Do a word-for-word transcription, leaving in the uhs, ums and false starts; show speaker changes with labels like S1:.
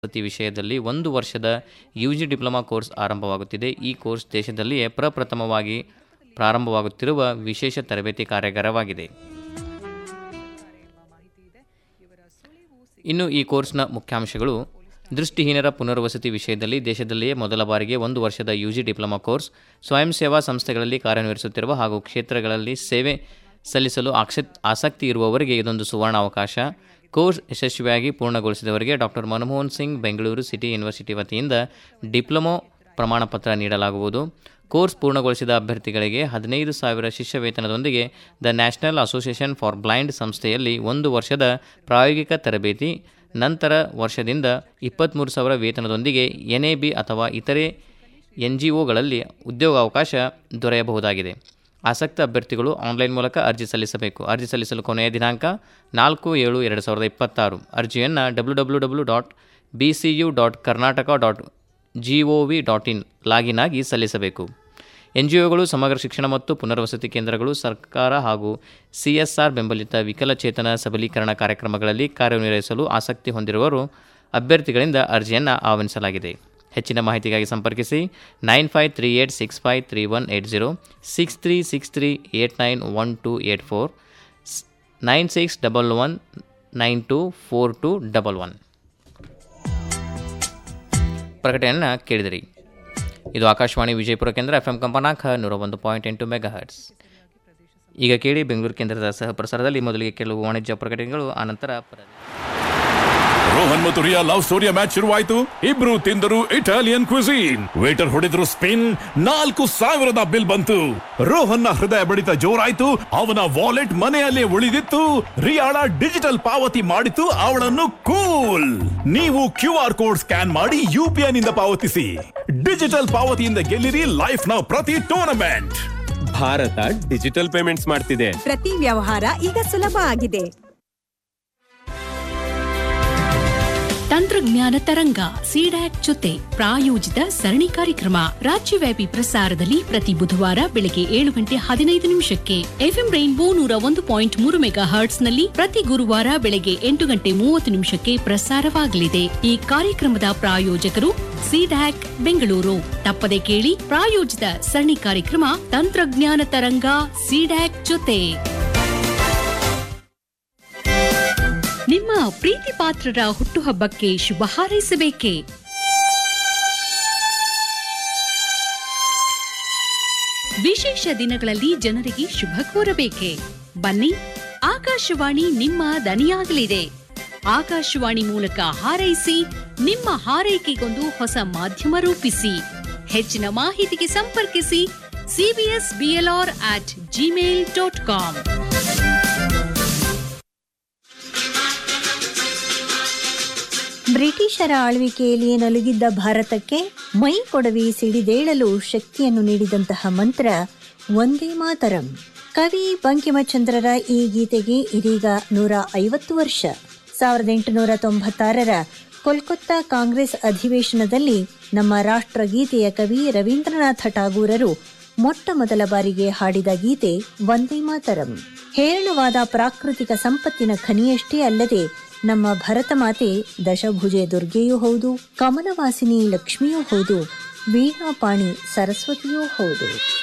S1: ವಸತಿ ವಿಷಯದಲ್ಲಿ ಒಂದು ವರ್ಷದ ಯುಜಿ ಡಿಪ್ಲೊಮಾ ಕೋರ್ಸ್ ಆರಂಭವಾಗುತ್ತಿದೆ. ಈ ಕೋರ್ಸ್ ದೇಶದಲ್ಲಿಯೇ ಪ್ರಪ್ರಥಮವಾಗಿ ಪ್ರಾರಂಭವಾಗುತ್ತಿರುವ ವಿಶೇಷ ತರಬೇತಿ ಕಾರ್ಯಾಗಾರವಾಗಿದೆ. ಇನ್ನು ಈ ಕೋರ್ಸ್ನ ಮುಖ್ಯಾಂಶಗಳು: ದೃಷ್ಟಿಹೀನರ ಪುನರ್ವಸತಿ ವಿಷಯದಲ್ಲಿ ದೇಶದಲ್ಲಿಯೇ ಮೊದಲ ಬಾರಿಗೆ ಒಂದು ವರ್ಷದ ಯುಜಿ ಡಿಪ್ಲೊಮಾ ಕೋರ್ಸ್. ಸ್ವಯಂ ಸೇವಾ ಸಂಸ್ಥೆಗಳಲ್ಲಿ ಕಾರ್ಯನಿರ್ವಹಿಸುತ್ತಿರುವ ಹಾಗೂ ಕ್ಷೇತ್ರಗಳಲ್ಲಿ ಸೇವೆ ಸಲ್ಲಿಸಲು ಆಸಕ್ತಿ ಇರುವವರಿಗೆ ಇದೊಂದು ಸುವರ್ಣಾವಕಾಶ. ಕೋರ್ಸ್ ಯಶಸ್ವಿಯಾಗಿ ಪೂರ್ಣಗೊಳಿಸಿದವರಿಗೆ doctor Manmohan Singh Bengaluru city university ವತಿಯಿಂದ ಡಿಪ್ಲೊಮೊ ಪ್ರಮಾಣಪತ್ರ ನೀಡಲಾಗುವುದು. ಕೋರ್ಸ್ ಪೂರ್ಣಗೊಳಿಸಿದ ಅಭ್ಯರ್ಥಿಗಳಿಗೆ ಹದಿನೈದು ಸಾವಿರ ಶಿಷ್ಯ ವೇತನದೊಂದಿಗೆ the national association for blind ಸಂಸ್ಥೆಯಲ್ಲಿ ಒಂದು ವರ್ಷದ ಪ್ರಾಯೋಗಿಕ ತರಬೇತಿ, ನಂತರ ವರ್ಷದಿಂದ ಇಪ್ಪತ್ತ್ಮೂರು ಸಾವಿರ ವೇತನದೊಂದಿಗೆ ಎನ್ ಎ ಬಿ ಅಥವಾ ಇತರೆ ಎನ್ ಜಿ ಒಗಳಲ್ಲಿ ಉದ್ಯೋಗಾವಕಾಶ ದೊರೆಯಬಹುದಾಗಿದೆ. ಆಸಕ್ತ ಅಭ್ಯರ್ಥಿಗಳು ಆನ್ಲೈನ್ ಮೂಲಕ ಅರ್ಜಿ ಸಲ್ಲಿಸಬೇಕು. ಅರ್ಜಿ ಸಲ್ಲಿಸಲು ಕೊನೆಯ ದಿನಾಂಕ ನಾಲ್ಕು ಏಳು ಎರಡು ಸಾವಿರದ ಇಪ್ಪತ್ತಾರು. ಅರ್ಜಿಯನ್ನು W W W dot B C you dot Karnataka dot G O V dot in login ಆಗಿ ಸಲ್ಲಿಸಬೇಕು. ಎನ್ ಜಿ ಒಗಳು, ಸಮಗ್ರ ಶಿಕ್ಷಣ ಮತ್ತು ಪುನರ್ವಸತಿ ಕೇಂದ್ರಗಳು, ಸರ್ಕಾರ ಹಾಗೂ ಸಿ ಎಸ್ ಆರ್ ಬೆಂಬಲಿತ ವಿಕಲಚೇತನ ಸಬಲೀಕರಣ ಕಾರ್ಯಕ್ರಮಗಳಲ್ಲಿ ಕಾರ್ಯನಿರ್ವಹಿಸಲು ಆಸಕ್ತಿ ಹೊಂದಿರುವವರು ಅಭ್ಯರ್ಥಿಗಳಿಂದ ಅರ್ಜಿಯನ್ನು ಆಹ್ವಾನಿಸಲಾಗಿದೆ. ಹೆಚ್ಚಿನ ಮಾಹಿತಿಗಾಗಿ ಸಂಪರ್ಕಿಸಿ nine five three eight six five three one eight zero, six three six three eight nine one two eight four, nine six double one nine two four two double one. ಪ್ರಕಟಣೆಯನ್ನು ಕೇಳಿದಿರಿ. ಇದು ಆಕಾಶವಾಣಿ ವಿಜಯಪುರ ಕೇಂದ್ರ, ಎಫ್ ಎಂ ಕಂಪನಾಂಕ ನೂರ ಒಂದು point ಎಂಟು mega hertz. ಈಗ ಕೇಳಿ ಬೆಂಗಳೂರು ಕೇಂದ್ರದ ಸಹ ಪ್ರಸಾರದಲ್ಲಿ ಮೊದಲಿಗೆ ಕೆಲವು ವಾಣಿಜ್ಯ ಪ್ರಕಟಣೆಗಳು, ಆನಂತರ
S2: ರೋಹನ್ ಮತ್ತು ರಿಯಾ ಲವ್ ಸ್ಟೋರಿಯ ಮ್ಯಾಚ್ ಶುರುವಾಯಿತು. ಇಬ್ರು ತಿಂದರು ಇಟಾಲಿಯನ್ ಕ್ವಿಸೀನ್. ವೇಟರ್ ಹೊಡೆದ್ರು ಸ್ಪಿನ್. ನಾಲ್ಕು ಸಾವಿರದ ಬಿಲ್ ಬಂತು. ರೋಹನ್ ನ ಹೃದಯ ಬಡಿತ ಜೋರಾಯ್ತು. ಅವನ ವಾಲೆಟ್ ಮನೆಯಲ್ಲೇ ಉಳಿದಿತ್ತು. ರಿಯಾಳ ಡಿಜಿಟಲ್ ಪಾವತಿ ಮಾಡಿತು ಅವಳನ್ನು ಕೂಲ್. ನೀವು ಕ್ಯೂ ಆರ್ ಕೋಡ್ ಸ್ಕ್ಯಾನ್ ಮಾಡಿ ಯು ಪಿ ಐ ನಿಂದ ಪಾವತಿಸಿ. ಡಿಜಿಟಲ್ ಪಾವತಿಯಿಂದ ಗೆಲ್ಲಿರಿ ಲೈಫ್ ನ ಪ್ರತಿ ಟೂರ್ನಮೆಂಟ್.
S3: ಭಾರತ ಡಿಜಿಟಲ್ ಪೇಮೆಂಟ್ಸ್ ಮಾಡ್ತಿದೆ.
S4: ಪ್ರತಿ ವ್ಯವಹಾರ ಈಗ ಸುಲಭ ಆಗಿದೆ.
S5: ತಂತ್ರಜ್ಞಾನ ತರಂಗ ಸಿಡ್ಯಾಕ್ ಜೊತೆ ಪ್ರಾಯೋಜಿತ ಸರಣಿ ಕಾರ್ಯಕ್ರಮ ರಾಜ್ಯವ್ಯಾಪಿ ಪ್ರಸಾರದಲ್ಲಿ ಪ್ರತಿ ಬುಧವಾರ ಬೆಳಗ್ಗೆ ಏಳು ಗಂಟೆ ಹದಿನೈದು ನಿಮಿಷಕ್ಕೆ, ಎಫ್ಎಂ ರೈನ್ಬೋ ನೂರ ಒಂದು ಪಾಯಿಂಟ್ ಮೂರು ಮೆಗಾ ಹರ್ಟ್ಸ್ ನಲ್ಲಿ ಪ್ರತಿ ಗುರುವಾರ ಬೆಳಗ್ಗೆ ಎಂಟು ಗಂಟೆ ಮೂವತ್ತು ನಿಮಿಷಕ್ಕೆ ಪ್ರಸಾರವಾಗಲಿದೆ. ಈ ಕಾರ್ಯಕ್ರಮದ ಪ್ರಾಯೋಜಕರು ಸಿಡ್ಯಾಕ್ ಬೆಂಗಳೂರು. ತಪ್ಪದೆ ಕೇಳಿ ಪ್ರಾಯೋಜಿತ ಸರಣಿ ಕಾರ್ಯಕ್ರಮ ತಂತ್ರಜ್ಞಾನ ತರಂಗ ಸಿಡ್ಯಾಕ್ ಜೊತೆ. ನಿಮ್ಮ ಪ್ರೀತಿ ಪಾತ್ರರ ಹುಟ್ಟುಹಬ್ಬಕ್ಕೆ ಶುಭ ಹಾರೈಸಬೇಕೇ? ವಿಶೇಷ ದಿನಗಳಲ್ಲಿ ಜನರಿಗೆ ಶುಭ ಕೋರಬೇಕೆ? ಬನ್ನಿ, ಆಕಾಶವಾಣಿ ನಿಮ್ಮ ದನಿಯಾಗಲಿದೆ. ಆಕಾಶವಾಣಿ ಮೂಲಕ ಹಾರೈಸಿ, ನಿಮ್ಮ ಹಾರೈಕೆಗೊಂದು ಹೊಸ ಮಾಧ್ಯಮ ರೂಪಿಸಿ. ಹೆಚ್ಚಿನ ಮಾಹಿತಿಗೆ ಸಂಪರ್ಕಿಸಿ CBS BLR at Gmail dot com.
S6: ಬ್ರಿಟಿಷರ ಆಳ್ವಿಕೆಯಲ್ಲಿ ನಲುಗಿದ್ದ ಭಾರತಕ್ಕೆ ಮೈ ಕೊಡವಿ ಸಿಡಿದೇಳಲು ಶಕ್ತಿಯನ್ನು ನೀಡಿದಂತಹ ಮಂತ್ರ ವಂದೇ ಮಾತರಂ. ಕವಿ ಬಂಕಿಮಚಂದ್ರರ ಈ ಗೀತೆಗೆ ಇದೀಗ ನೂರ ಐವತ್ತು ವರ್ಷ. ಸಾವಿರದ ಎಂಟುನೂರ ತೊಂಬತ್ತಾರರ ಕೋಲ್ಕತ್ತಾ ಕಾಂಗ್ರೆಸ್ ಅಧಿವೇಶನದಲ್ಲಿ ನಮ್ಮ ರಾಷ್ಟ್ರಗೀತೆಯ ಕವಿ ರವೀಂದ್ರನಾಥ ಠಾಗೂರರು ಮೊಟ್ಟ ಮೊದಲ ಬಾರಿಗೆ ಹಾಡಿದ ಗೀತೆ ವಂದೇ ಮಾತರಂ. ಹೇರಳವಾದ ಪ್ರಾಕೃತಿಕ ಸಂಪತ್ತಿನ ಖನಿಯಷ್ಟೇ ಅಲ್ಲದೆ ನಮ್ಮ ಭರತ ಮಾತೆ ದಶಭುಜೆ ದುರ್ಗೆಯೂ ಹೌದು, ಕಮಲವಾಸಿನಿ ಲಕ್ಷ್ಮಿಯೂ ಹೌದು, ವೀಣಾಪಾಣಿ ಸರಸ್ವತಿಯೂ ಹೌದು.